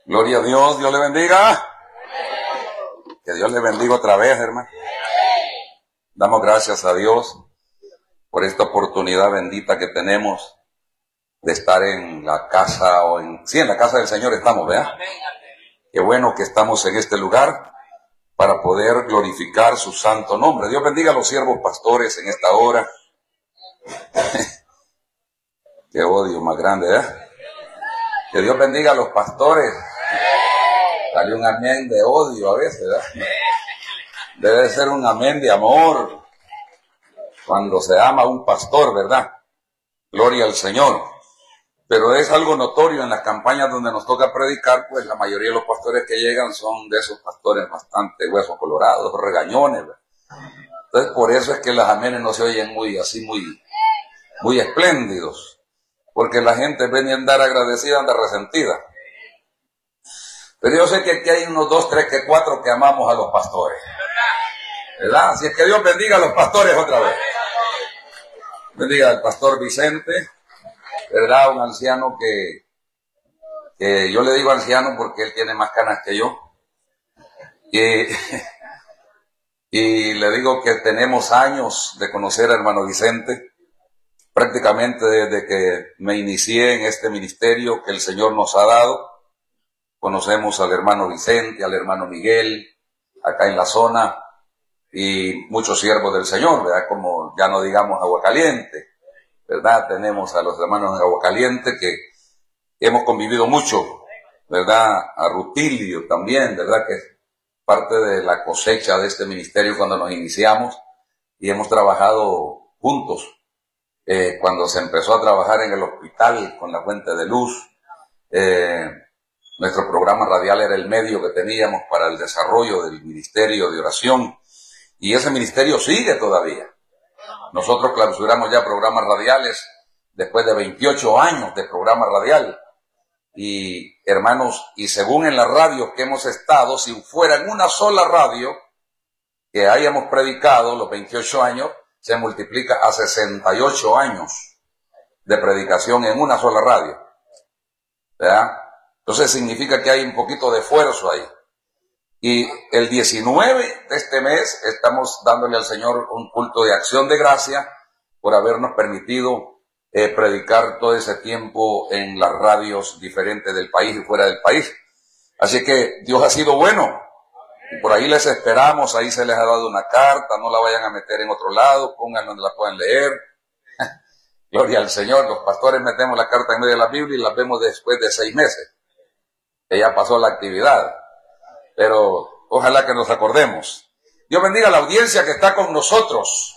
Gloria a Dios, Dios le bendiga. Que Dios le bendiga otra vez, hermano. Damos gracias a Dios por esta oportunidad bendita que tenemos de estar en la casa, en la casa del Señor estamos, ¿verdad? Qué bueno que estamos en este lugar para poder glorificar su santo nombre. Dios bendiga a los siervos pastores en esta hora. Qué odio más grande, ¿eh? Que Dios bendiga a los pastores. Sale un amén de odio a veces, ¿verdad? Debe ser un amén de amor cuando se ama a un pastor, ¿verdad? Gloria al Señor. Pero es algo notorio en las campañas donde nos toca predicar, pues la mayoría de los pastores que llegan son de esos pastores bastante huesos colorados, regañones, ¿verdad? Entonces por eso es que las amenes no se oyen muy espléndidos, porque la gente viene a andar agradecida, anda resentida. Pero yo sé que aquí hay unos 2, 3, 4 que amamos a los pastores, ¿verdad? Así es que Dios bendiga a los pastores otra vez. Bendiga al pastor Vicente, ¿verdad? Un anciano que yo le digo anciano porque él tiene más canas que yo. Y le digo que tenemos años de conocer al hermano Vicente, prácticamente desde que me inicié en este ministerio que el Señor nos ha dado. Conocemos al hermano Vicente, al hermano Miguel, acá en la zona, y muchos siervos del Señor, ¿verdad? Como ya no digamos Aguacaliente, ¿verdad? Tenemos a los hermanos de Aguacaliente que hemos convivido mucho, ¿verdad? A Rutilio también, ¿verdad? Que es parte de la cosecha de este ministerio cuando nos iniciamos y hemos trabajado juntos. Cuando se empezó a trabajar en el hospital con la fuente de luz, nuestro programa radial era el medio que teníamos para el desarrollo del ministerio de oración, y ese ministerio sigue todavía. Nosotros clausuramos ya programas radiales después de 28 años de programa radial. Y hermanos, y según en las radios que hemos estado, si fuera en una sola radio que hayamos predicado los 28 años, se multiplica a 68 años de predicación en una sola radio, ¿verdad? Entonces significa que hay un poquito de esfuerzo ahí. Y el 19 de este mes estamos dándole al Señor un culto de acción de gracia por habernos permitido predicar todo ese tiempo en las radios diferentes del país y fuera del país. Así que Dios ha sido bueno. Y por ahí les esperamos, ahí se les ha dado una carta, no la vayan a meter en otro lado, pongan donde la puedan leer. Gloria al Señor, los pastores metemos la carta en medio de la Biblia y la vemos después de 6 meses. Que ya pasó la actividad. Pero ojalá que nos acordemos. Dios bendiga a la audiencia que está con nosotros.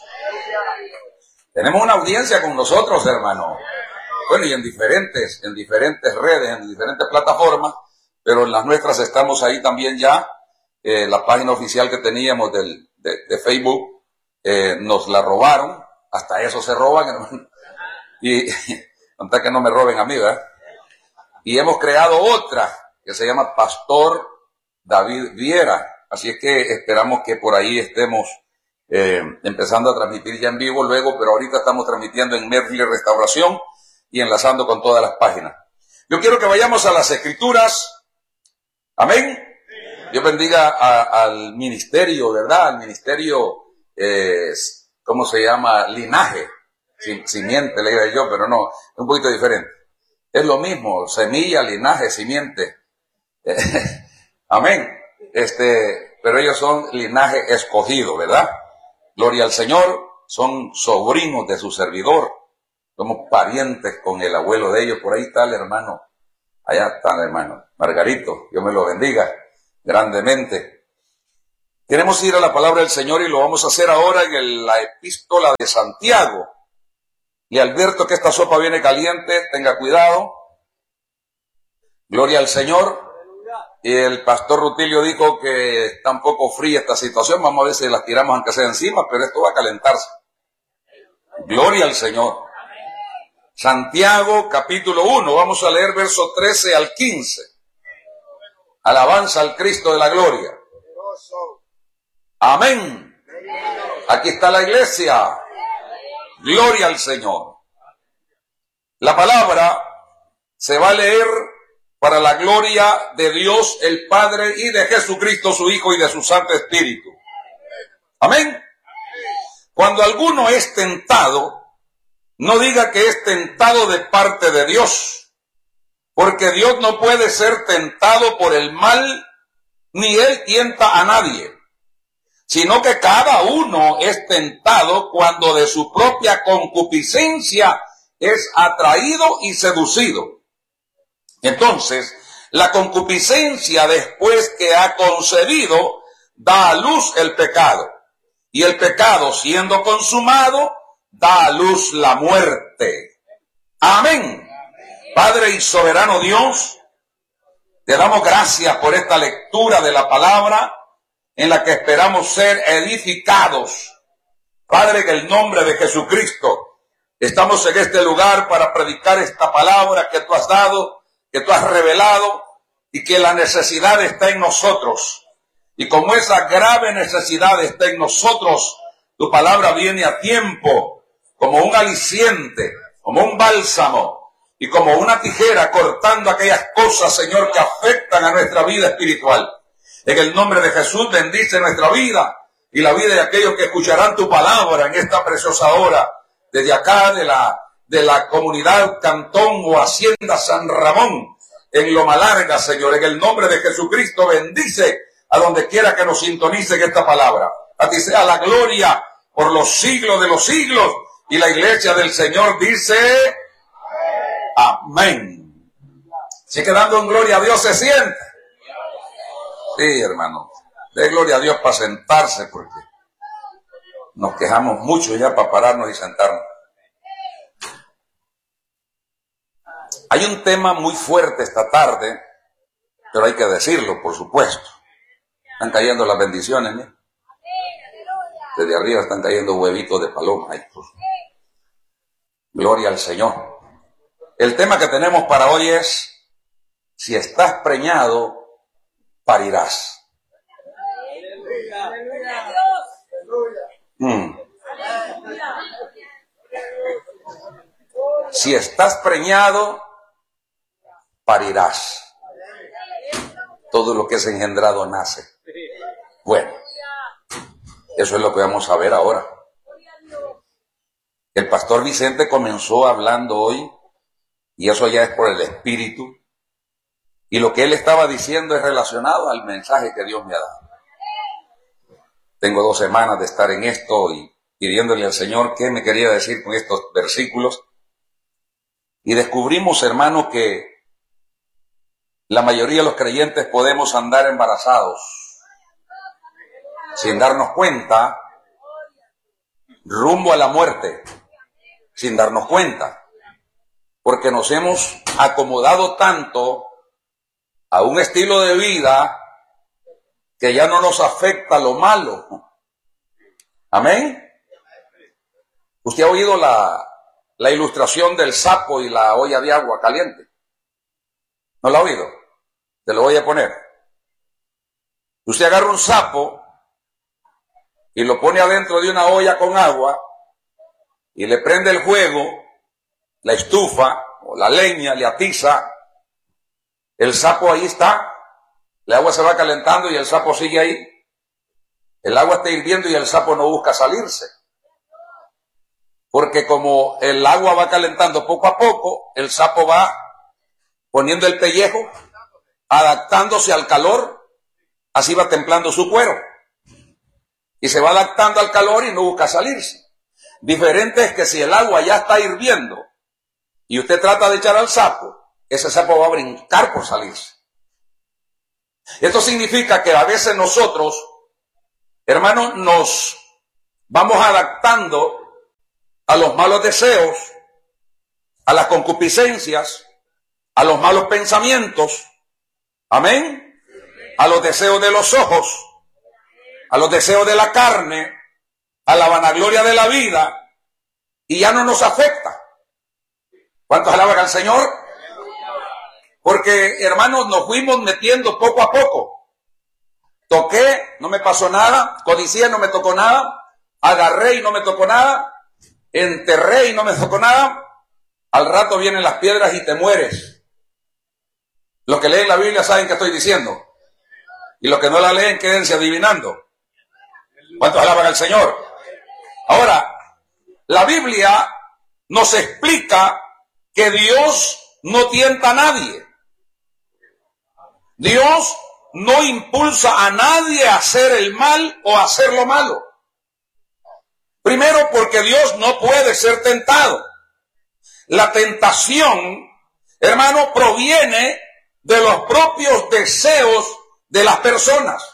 Tenemos una audiencia con nosotros, hermano. Bueno, y en diferentes redes, en diferentes plataformas, pero en las nuestras estamos ahí también ya. La página oficial que teníamos de Facebook, nos la robaron. Hasta eso se roban, hermano. Y hasta que no me roben a mí, ¿verdad? Y hemos creado otra que se llama Pastor David Viera. Así es que esperamos que por ahí estemos empezando a transmitir ya en vivo luego, pero ahorita estamos transmitiendo en Merle Restauración y enlazando con todas las páginas. Yo quiero que vayamos a las Escrituras. Amén. Dios bendiga al ministerio, ¿verdad? Al ministerio, ¿cómo se llama? Linaje. Simiente, le diría yo, pero no, es un poquito diferente. Es lo mismo, semilla, linaje, simiente. Amén. Pero ellos son linaje escogido, ¿verdad? Gloria al Señor, son sobrinos de su servidor. Somos parientes con el abuelo de ellos. Por ahí está el hermano. Allá está el hermano Margarito. Dios me lo bendiga grandemente. Queremos ir a la palabra del Señor y lo vamos a hacer ahora en la epístola de Santiago. Y Alberto, que esta sopa viene caliente, tenga cuidado. Gloria al Señor. Y el pastor Rutilio dijo que está un poco fría esta situación. Vamos a ver si las tiramos aunque sea encima, pero esto va a calentarse. Gloria al Señor. Santiago capítulo 1. Vamos a leer verso 13 al 15. Alabanza al Cristo de la gloria. Amén. Aquí está la iglesia. Gloria al Señor. La palabra se va a leer para la gloria de Dios el Padre y de Jesucristo su Hijo y de su Santo Espíritu. Amén. Cuando alguno es tentado, no diga que es tentado de parte de Dios, porque Dios no puede ser tentado por el mal, ni Él tienta a nadie, sino que cada uno es tentado cuando de su propia concupiscencia es atraído y seducido. Entonces, la concupiscencia, después que ha concebido, da a luz el pecado. Y el pecado, siendo consumado, da a luz la muerte. Amén. Padre y soberano Dios, te damos gracias por esta lectura de la palabra en la que esperamos ser edificados. Padre, en el nombre de Jesucristo, estamos en este lugar para predicar esta palabra que tú has dado, que tú has revelado, y que la necesidad está en nosotros. Y como esa grave necesidad está en nosotros, tu palabra viene a tiempo, como un aliciente, como un bálsamo, y como una tijera cortando aquellas cosas, Señor, que afectan a nuestra vida espiritual. En el nombre de Jesús, bendice nuestra vida y la vida de aquellos que escucharán tu palabra en esta preciosa hora, desde acá de la comunidad Cantón o Hacienda San Ramón, en Loma Larga, Señor. En el nombre de Jesucristo, bendice a donde quiera que nos sintonicen esta palabra. A ti sea la gloria por los siglos de los siglos. Y la iglesia del Señor dice, amén. Así que dando en gloria a Dios se siente. Sí, hermano. De gloria a Dios para sentarse, porque nos quejamos mucho ya para pararnos y sentarnos. Hay un tema muy fuerte esta tarde, pero hay que decirlo, por supuesto. Están cayendo las bendiciones, ¿eh? Desde arriba están cayendo huevitos de paloma. Ay, pues. Gloria al Señor. El tema que tenemos para hoy es, si estás preñado, parirás. Si estás preñado, parirás. Todo lo que es engendrado nace. Bueno, eso es lo que vamos a ver ahora. El pastor Vicente comenzó hablando hoy, y eso ya es por el Espíritu, y lo que él estaba diciendo es relacionado al mensaje que Dios me ha dado. Tengo 2 semanas de estar en esto y pidiéndole al Señor qué me quería decir con estos versículos, y descubrimos, hermano, que la mayoría de los creyentes podemos andar embarazados sin darnos cuenta, rumbo a la muerte, sin darnos cuenta, porque nos hemos acomodado tanto a un estilo de vida que ya no nos afecta lo malo. Amén. ¿Usted ha oído la ilustración del sapo y la olla de agua caliente? ¿No la ha oído? Te lo voy a poner. Usted agarra un sapo y lo pone adentro de una olla con agua y le prende el fuego, la estufa o la leña, le atiza. El sapo ahí está, el agua se va calentando y el sapo sigue ahí. El agua está hirviendo y el sapo no busca salirse. Porque como el agua va calentando poco a poco, el sapo va poniendo el pellejo, adaptándose al calor, así va templando su cuero. Y se va adaptando al calor y no busca salirse. Diferente es que si el agua ya está hirviendo y usted trata de echar al sapo, ese sapo va a brincar por salirse. Esto significa que a veces nosotros, hermanos, nos vamos adaptando a los malos deseos, a las concupiscencias, a los malos pensamientos, amén, a los deseos de los ojos, a los deseos de la carne, a la vanagloria de la vida, y ya no nos afecta. ¿Cuántos alaban al Señor? Porque, hermanos, nos fuimos metiendo poco a poco. Toqué, no me pasó nada. Codicié, no me tocó nada. Agarré y no me tocó nada. Enterré y no me tocó nada. Al rato vienen las piedras y te mueres. Los que leen la Biblia saben qué estoy diciendo. Y los que no la leen, quédense adivinando. ¿Cuántos alaban al Señor? Ahora, la Biblia nos explica que Dios no tienta a nadie. Dios no impulsa a nadie a hacer el mal o a hacer lo malo. Primero, porque Dios no puede ser tentado. La tentación, hermano, proviene de los propios deseos de las personas.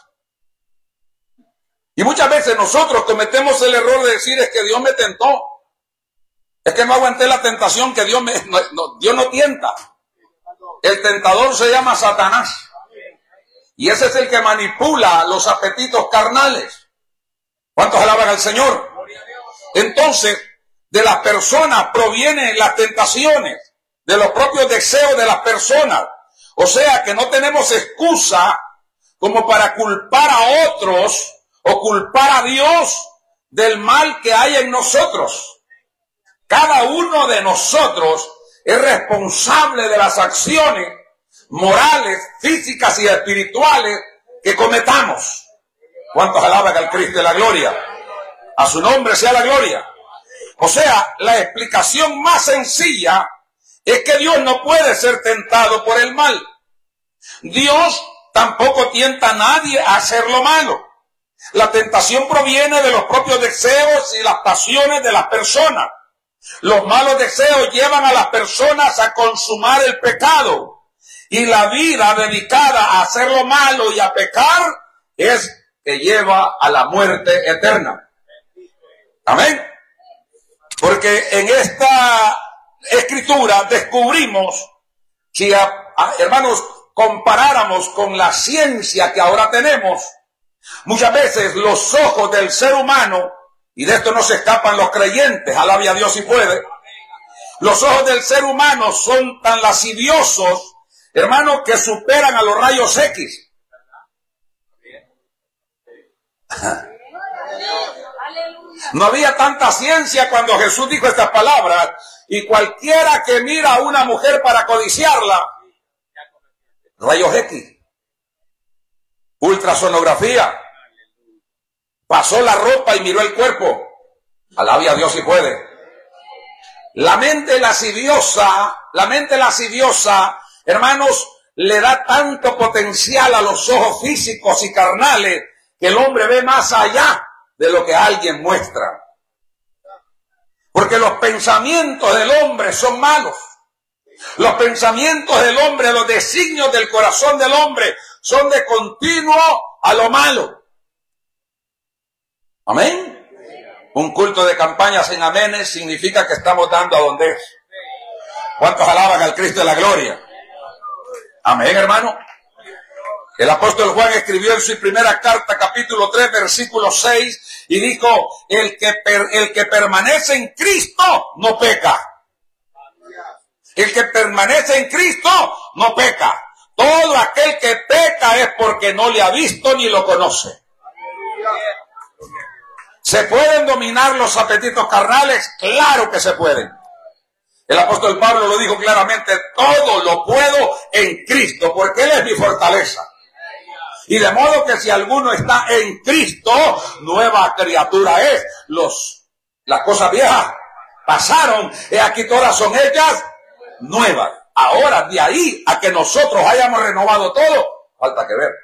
Y muchas veces nosotros cometemos el error de decir es que Dios me tentó. Es que no aguanté la tentación que Dios no tienta. El tentador se llama Satanás. Y ese es el que manipula los apetitos carnales. ¿Cuántos alaban al Señor? Entonces, de las personas provienen las tentaciones, de los propios deseos de las personas. O sea que no tenemos excusa como para culpar a otros o culpar a Dios del mal que hay en nosotros. Cada uno de nosotros es responsable de las acciones morales, físicas y espirituales que cometamos. ¿Cuántos alaban al Cristo de la gloria? A su nombre sea la gloria. O sea, la explicación más sencilla es que Dios no puede ser tentado por el mal. Dios tampoco tienta a nadie a hacer lo malo. La tentación proviene de los propios deseos y las pasiones de las personas. Los malos deseos llevan a las personas a consumar el pecado. Y la vida dedicada a hacer lo malo y a pecar es que lleva a la muerte eterna. Amén. Porque en esta escritura descubrimos, si hermanos comparáramos con la ciencia que ahora tenemos, muchas veces los ojos del ser humano, y de esto no se escapan los creyentes, alabe a Dios si puede, los ojos del ser humano son tan lasciviosos, hermanos, que superan a los rayos X. No había tanta ciencia cuando Jesús dijo estas palabras, y cualquiera que mira a una mujer para codiciarla, rayos X, ultrasonografía, pasó la ropa y miró el cuerpo. Alabe a Dios si puede. La mente lasciviosa, hermanos, le da tanto potencial a los ojos físicos y carnales que el hombre ve más allá de lo que alguien muestra. Porque los pensamientos del hombre son malos. Los pensamientos del hombre, los designios del corazón del hombre son de continuo a lo malo. Amén. Un culto de campaña sin amenes significa que estamos dando a donde es. ¿Cuántos alaban al Cristo de la gloria? Amén, hermano. El apóstol Juan escribió en su primera carta, capítulo 3, versículo 6, y dijo, el que permanece en Cristo no peca. El que permanece en Cristo no peca. Todo aquel que peca es porque no le ha visto ni lo conoce. ¿Se pueden dominar los apetitos carnales? Claro que se pueden. El apóstol Pablo lo dijo claramente, todo lo puedo en Cristo, porque Él es mi fortaleza. Y de modo que si alguno está en Cristo, nueva criatura es. Las cosas viejas pasaron, y aquí todas son hechas nuevas. Ahora, de ahí a que nosotros hayamos renovado todo, falta que ver.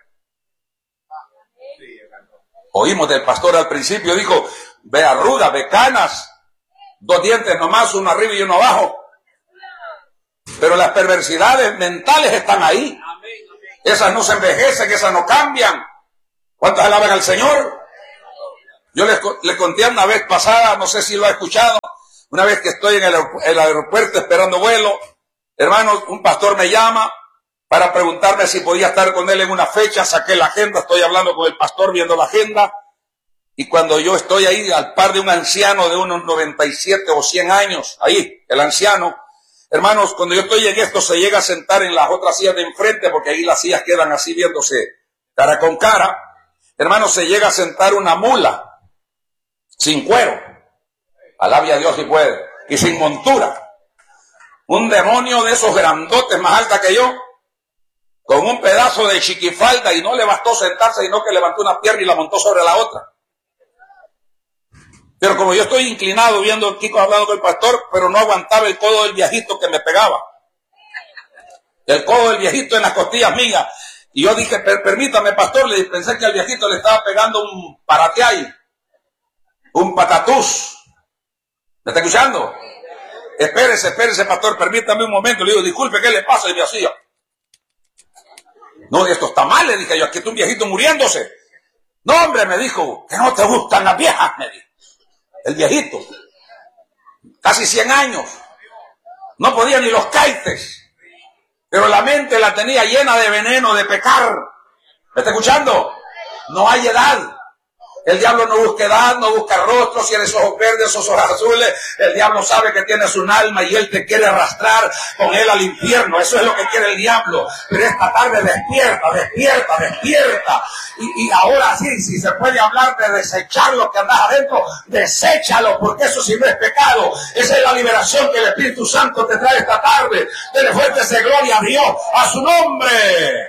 Oímos del pastor al principio, dijo, ve arrugas, ve canas, 2 dientes nomás, uno arriba y uno abajo. Pero las perversidades mentales están ahí. Esas no se envejecen, esas no cambian. ¿Cuántos alaban al Señor? Yo les conté una vez pasada, no sé si lo ha escuchado, una vez que estoy en el aeropuerto esperando vuelo, hermanos, un pastor me llama para preguntarme si podía estar con él en una fecha. Saqué la agenda, estoy hablando con el pastor viendo la agenda, y cuando yo estoy ahí al par de un anciano de unos 97 o 100 años, ahí, el anciano, hermanos, cuando yo estoy en esto, se llega a sentar en las otras sillas de enfrente, porque ahí las sillas quedan así viéndose cara con cara. Hermanos, se llega a sentar una mula, sin cuero, alabe a Dios si puede, y sin montura. Un demonio de esos grandotes más alta que yo, con un pedazo de chiquifalda y no le bastó sentarse, sino que levantó una pierna y la montó sobre la otra. Pero como yo estoy inclinado viendo a Kiko hablando con el pastor, pero no aguantaba el codo del viejito que me pegaba. El codo del viejito en las costillas mías. Y yo dije, permítame, pastor, le pensé que al viejito le estaba pegando un parateay, un patatús. ¿Me está escuchando? Espérese, pastor, permítame un momento. Le digo, disculpe, ¿qué le pasa? Y me hacía. No, esto está mal, le dije yo, aquí está un viejito muriéndose. No, hombre, me dijo, que no te gustan las viejas, me dijo. El viejito, casi 100 años, no podía ni los caites, pero la mente la tenía llena de veneno, de pecar. ¿Me está escuchando? No hay edad. El diablo no busca edad, no busca rostro, si eres ojos verdes, ojos azules. El diablo sabe que tienes un alma y él te quiere arrastrar con él al infierno. Eso es lo que quiere el diablo. Pero esta tarde despierta. Y ahora sí, si se puede hablar de desechar lo que andas adentro, deséchalo, porque eso sí no es pecado. Esa es la liberación que el Espíritu Santo te trae esta tarde. Dele fuerte esa gloria a Dios, a su nombre.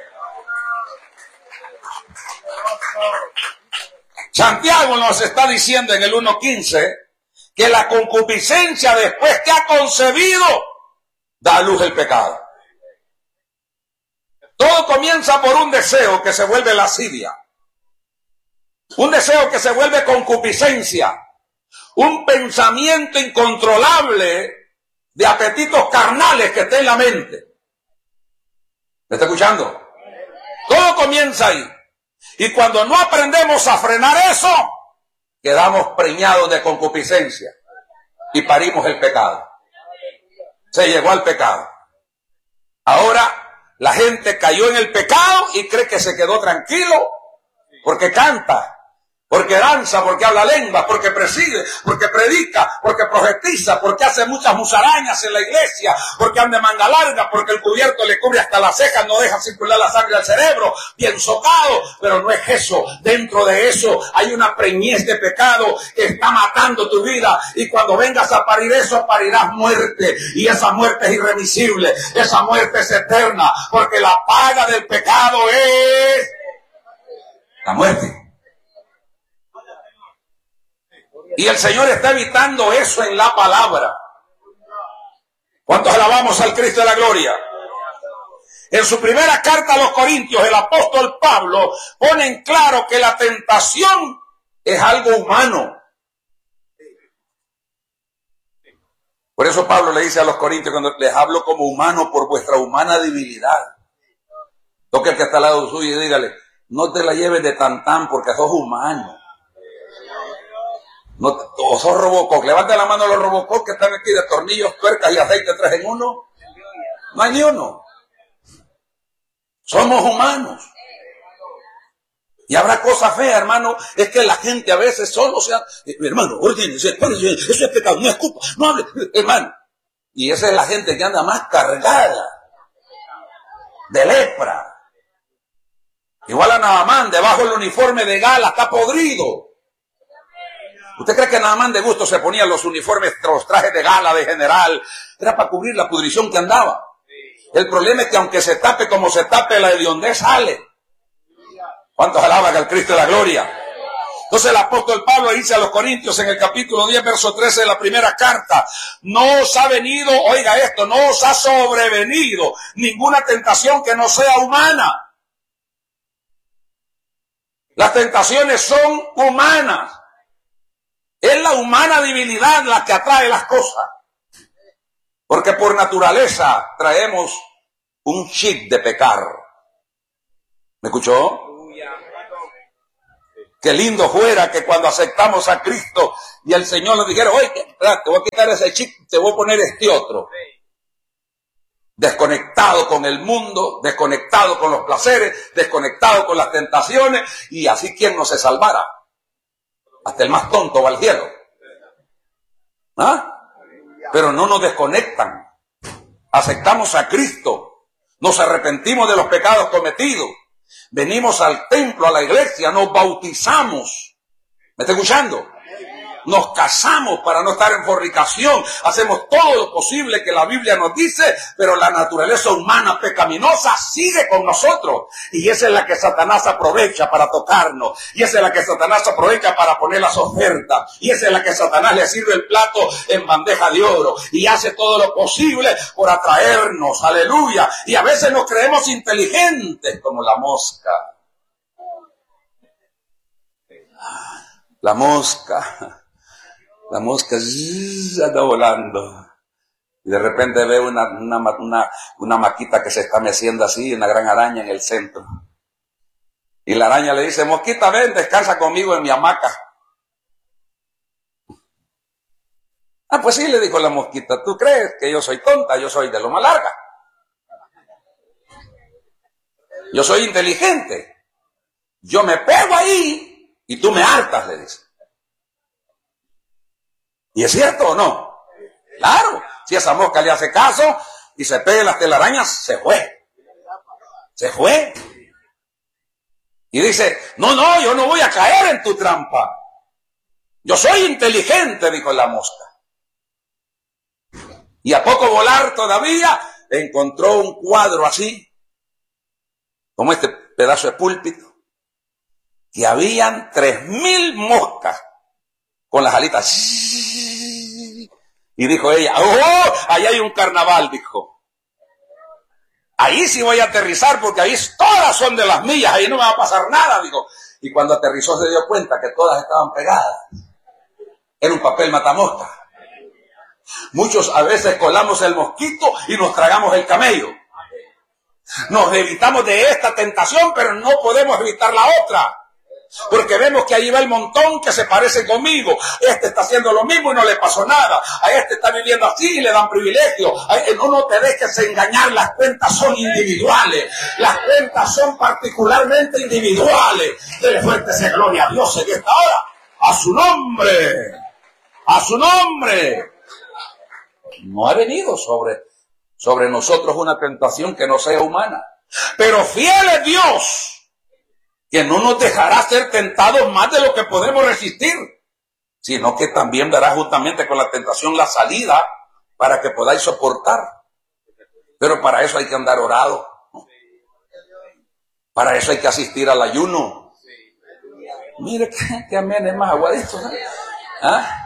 Santiago nos está diciendo en el 1:15 que la concupiscencia, después que ha concebido, da a luz el pecado. Todo comienza por un deseo que se vuelve lascivia, un deseo que se vuelve concupiscencia, un pensamiento incontrolable de apetitos carnales que está en la mente. ¿Me está escuchando? Todo comienza ahí. Y cuando no aprendemos a frenar eso, quedamos preñados de concupiscencia y parimos el pecado. Se llegó al pecado. Ahora la gente cayó en el pecado y cree que se quedó tranquilo porque canta, porque danza, porque habla lenguas, porque presigue, porque predica, porque profetiza, porque hace muchas musarañas en la iglesia, porque anda de manga larga, porque el cubierto le cubre hasta las cejas, no deja circular la sangre al cerebro, bien socado, pero no es eso. Dentro de eso hay una preñez de pecado que está matando tu vida, y cuando vengas a parir eso, parirás muerte, y esa muerte es irremisible, esa muerte es eterna, porque la paga del pecado es la muerte. Y el Señor está evitando eso en la palabra. ¿Cuántos alabamos al Cristo de la gloria? En su primera carta a los Corintios, el apóstol Pablo pone en claro que la tentación es algo humano. Por eso Pablo le dice a los Corintios, cuando les hablo como humano por vuestra humana debilidad. Toque el que está al lado suyo y dígale, no te la lleves de tan porque sos humano. No, o sos Robocop. Levanta la mano a los Robocop que están aquí de tornillos, tuercas y aceite 3 en 1. No hay ni uno. Somos humanos. Y habrá cosas feas, hermano. Es que la gente a veces solo se... hermano, ordénese, eso es pecado, no escupa, no hable, hermano. Y esa es la gente que anda más cargada de lepra. Igual a Naamán, debajo del uniforme de gala, está podrido. ¿Usted cree que Naamán de gusto se ponía los uniformes, los trajes de gala, de general? Era para cubrir la pudrición que andaba. El problema es que aunque se tape como se tape, la hediondez sale. ¿Cuántos alaban al Cristo de la gloria? Entonces el apóstol Pablo dice a los Corintios en el capítulo 10, verso 13 de la primera carta, no os ha venido, oiga esto, no os ha sobrevenido ninguna tentación que no sea humana. Las tentaciones son humanas. Es la humana debilidad la que atrae las cosas. Porque por naturaleza traemos un chip de pecar. ¿Me escuchó? Qué lindo fuera que cuando aceptamos a Cristo y el Señor nos dijera, oye, te voy a quitar ese chip, te voy a poner este otro. Desconectado con el mundo, desconectado con los placeres, desconectado con las tentaciones, y así ¿quién no se salvara? Hasta el más tonto va al cielo. ¿Ah? Pero no nos desconectan. Aceptamos a Cristo. Nos arrepentimos de los pecados cometidos. Venimos al templo, a la iglesia, nos bautizamos. ¿Me está escuchando? nos casamos para no estar en fornicación, hacemos todo lo posible que la Biblia nos dice, pero la naturaleza humana pecaminosa sigue con nosotros. Y esa es la que Satanás aprovecha para tocarnos, y esa es la que Satanás aprovecha para poner las ofertas, y esa es la que Satanás le sirve el plato en bandeja de oro, y hace todo lo posible por atraernos, aleluya. Y a veces nos creemos inteligentes como la mosca. La mosca anda volando. Y de repente ve una maquita que se está meciendo así, una gran araña en el centro. Y la araña le dice, mosquita, ven, descansa conmigo en mi hamaca. Ah, pues sí, le dijo la mosquita, ¿tú crees que yo soy tonta? Yo soy de lo más larga. Yo soy inteligente. Yo me pego ahí y tú me hartas, le dice. ¿Y es cierto o no? Claro, si esa mosca le hace caso y se pega las telarañas, se fue. Se fue. Y dice, no, yo no voy a caer en tu trampa. Yo soy inteligente, dijo la mosca. Y a poco volar todavía, encontró un cuadro así, como este pedazo de púlpito, que habían 3,000 moscas con las alitas. Y dijo ella, ¡oh! Ahí hay un carnaval, dijo. Ahí sí voy a aterrizar porque ahí todas son de las mías, ahí no me va a pasar nada, dijo. Y cuando aterrizó se dio cuenta que todas estaban pegadas. Era un papel matamosca. Muchos a veces colamos el mosquito y nos tragamos el camello. Nos evitamos de esta tentación, pero no podemos evitar la otra. Porque vemos que ahí va el montón que se parece conmigo. Este está haciendo lo mismo y no le pasó nada. A este está viviendo así y le dan privilegio. No te dejes engañar, las cuentas son individuales. Las cuentas son particularmente individuales. Dele fuerte esa gloria a Dios en esta hora. A su nombre. A su nombre. No ha venido sobre nosotros una tentación que no sea humana. Pero fiel es Dios, que no nos dejará ser tentados más de lo que podemos resistir, sino que también dará justamente con la tentación la salida para que podáis soportar. Pero para eso hay que andar orado. Para eso hay que asistir al ayuno. Mire que amén, es más aguadito. ¿Ah?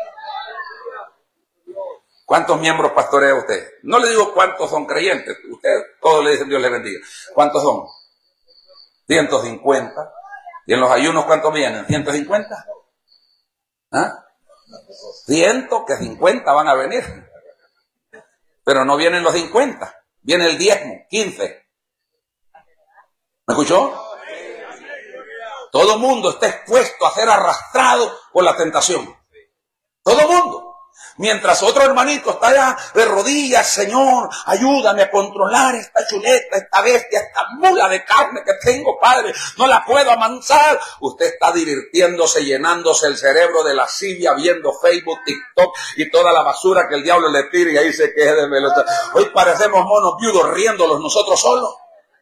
¿Cuántos miembros pastorea usted? No le digo cuántos son creyentes. Usted, todos le dicen Dios le bendiga. ¿Cuántos son? 150. ¿Y en los ayunos cuántos vienen? 150. ¿Ah? 150 van a venir. Pero no vienen los 50. Viene el diezmo, 15. ¿Me escuchó? Todo mundo está expuesto a ser arrastrado por la tentación. Todo mundo. Mientras otro hermanito está allá de rodillas, Señor, ayúdame a controlar esta chuleta, esta bestia, esta mula de carne que tengo, Padre, no la puedo amansar. Usted está divirtiéndose, llenándose el cerebro de lascivia, viendo Facebook, TikTok y toda la basura que el diablo le tira y ahí se quede de melo. Hoy parecemos monos viudos riéndolos nosotros solos.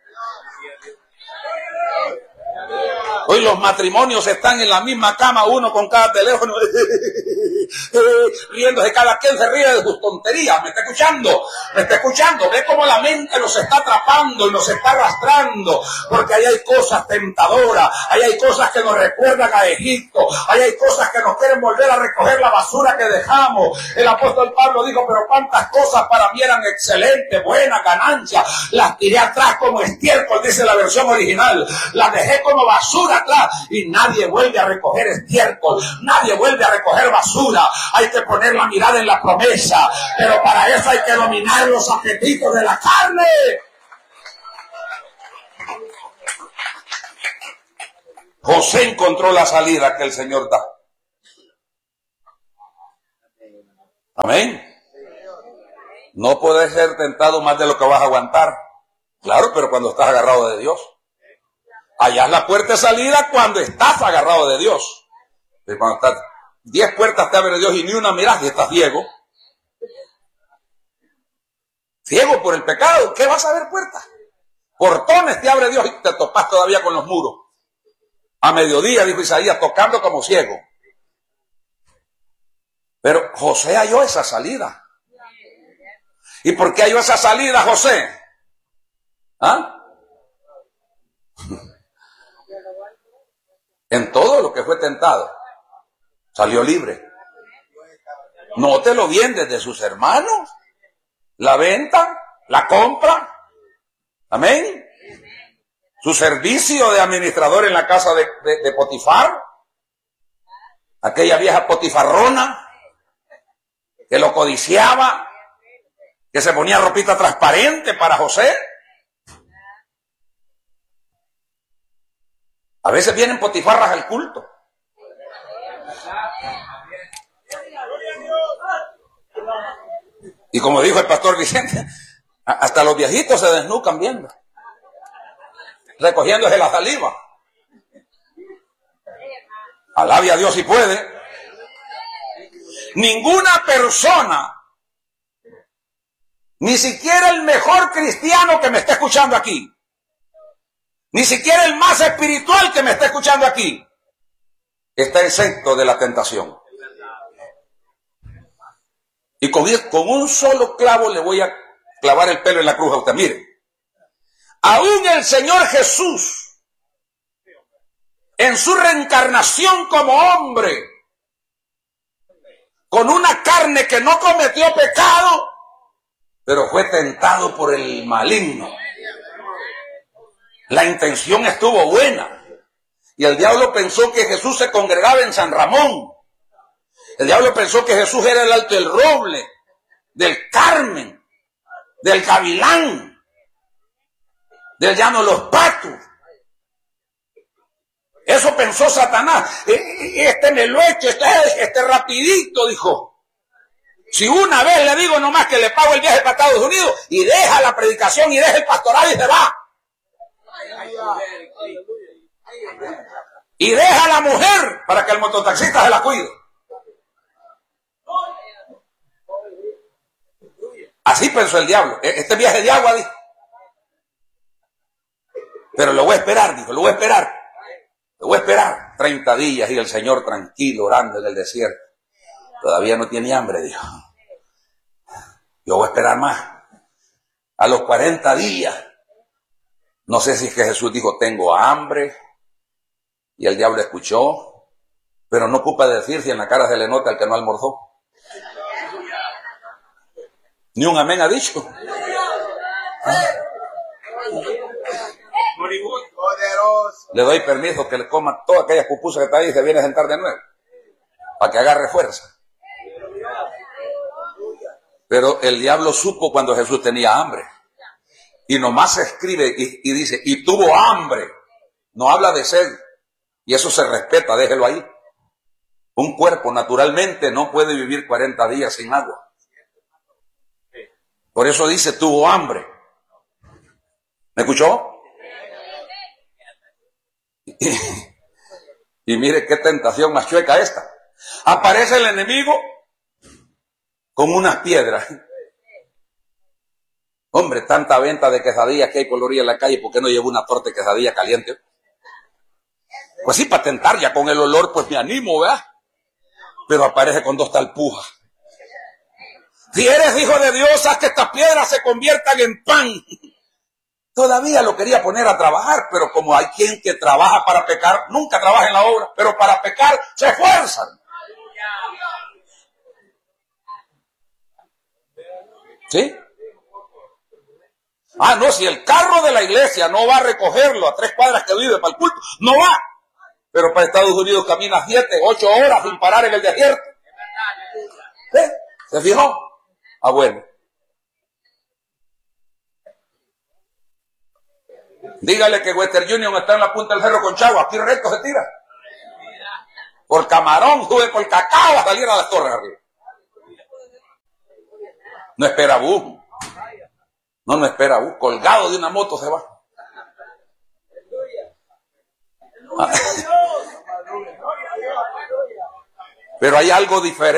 Hoy los matrimonios están en la misma cama, uno con cada teléfono, riéndose, cada quien se ríe de sus tonterías. ¿Me está escuchando? ¿Me está escuchando? Ve cómo la mente nos está atrapando y nos está arrastrando, porque ahí hay cosas tentadoras, ahí hay cosas que nos recuerdan a Egipto, ahí hay cosas que nos quieren volver a recoger la basura que dejamos. El apóstol Pablo dijo, pero cuántas cosas para mí eran excelentes, buenas, ganancias, las tiré atrás como estiércol, dice la versión original, las dejé como basura atrás, y nadie vuelve a recoger estiércol, nadie vuelve a recoger basura. Hay que poner la mirada en la promesa, pero para eso hay que dominar los apetitos de la carne. José encontró la salida que el Señor da. Amén. No puedes ser tentado más de lo que vas a aguantar. Claro, pero cuando estás agarrado de Dios. Allá es la puerta de salida cuando estás agarrado de Dios. Pero cuando estás, 10 puertas te abre Dios y ni una miras y estás ciego. Ciego por el pecado. ¿Qué vas a ver puertas? Portones te abre Dios y te topas todavía con los muros. A mediodía, dijo Isaías, tocando como ciego. Pero José halló esa salida. ¿Y por qué halló esa salida, José? ¿Ah? En todo lo que fue tentado, salió libre. Nótelo bien, desde sus hermanos, la venta, la compra, amén. Su servicio de administrador en la casa de Potifar, aquella vieja potifarrona que lo codiciaba, que se ponía ropita transparente para José. A veces vienen potifarras al culto. Y como dijo el pastor Vicente, hasta los viejitos se desnucan viendo, recogiéndose la saliva. Alabe a Dios si puede. Ninguna persona, ni siquiera el mejor cristiano que me está escuchando aquí, ni siquiera el más espiritual que me está escuchando aquí, está exento de la tentación. Y con un solo clavo le voy a clavar el pelo en la cruz a usted. Mire, aún el Señor Jesús, en su reencarnación como hombre, con una carne que no cometió pecado, pero fue tentado por el maligno. La intención estuvo buena. Y el diablo pensó que Jesús se congregaba en San Ramón. El diablo pensó que Jesús era el Alto del Roble, del Carmen, del Gavilán, del Llano de los Patos. Eso pensó Satanás. Este me lo echo, este rapidito, dijo. Si una vez le digo nomás que le pago el viaje para Estados Unidos y deja la predicación y deja el pastorado y se va. Y deja a la mujer para que el mototaxista se la cuide. Así pensó el diablo. Este viaje de agua, dijo. Pero lo voy a esperar, dijo, lo voy a esperar. Lo voy a esperar 30 días y el Señor tranquilo orando en el desierto. Todavía no tiene hambre, dijo. Yo voy a esperar más. A los 40 días. No sé si es que Jesús dijo, tengo hambre. Y el diablo escuchó. Pero no ocupa decir si en la cara se le nota el que no almorzó. Ni un amén ha dicho. Le doy permiso que le coma todas aquellas pupusas que está ahí y se viene a sentar de nuevo. Para que agarre fuerza. Pero el diablo supo cuando Jesús tenía hambre. Y nomás se escribe y dice, y tuvo hambre. No habla de sed. Y eso se respeta, déjelo ahí. Un cuerpo naturalmente no puede vivir 40 días sin agua. Por eso dice, tuvo hambre. ¿Me escuchó? Y mire qué tentación más chueca esta. Aparece el enemigo con unas piedras. Hombre, tanta venta de quesadillas que hay por la orilla de la calle, ¿por qué no llevo una torta de quesadilla caliente? Pues sí, para tentar, ya con el olor pues me animo, ¿verdad? Pero aparece con 2 talpujas. Si eres hijo de Dios, haz que estas piedras se conviertan en pan. Todavía lo quería poner a trabajar, pero como hay quien que trabaja para pecar, nunca trabaja en la obra, pero para pecar se esfuerzan. ¿Sí? Ah, no, si el carro de la iglesia no va a recogerlo a 3 cuadras que vive para el culto, no va. Pero para Estados Unidos camina 7, 8 horas sin parar en el desierto. ¿Sí? ¿Se fijó? Ah, bueno. Dígale que Western Union está en la punta del cerro Conchagua, aquí recto se tira. Por Camarón, sube por Cacao a salir a las torres arriba. No espera bus. No espera bus. Colgado de una moto se va. Pero hay algo diferente.